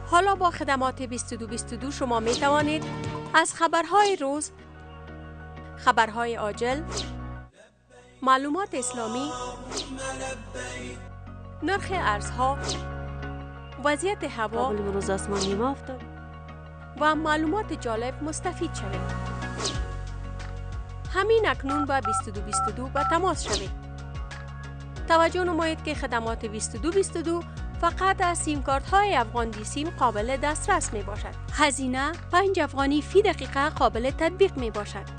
حالا با خدمات 2222 شما می توانید از خبرهای روز، خبرهای عاجل، معلومات اسلامی، نرخ ارزها، وضعیت هوا امروز آسمان نیمه افتاد و معلومات جالب مستفید شوید. همین اکنون با 2222 به تماس شوید. توجه نمایید که خدمات 2222 فقط از سیم کارت های افغان دی سیم قابل دسترس می باشد. هزینه 5 افغانی فی دقیقه قابل تطبیق می باشد.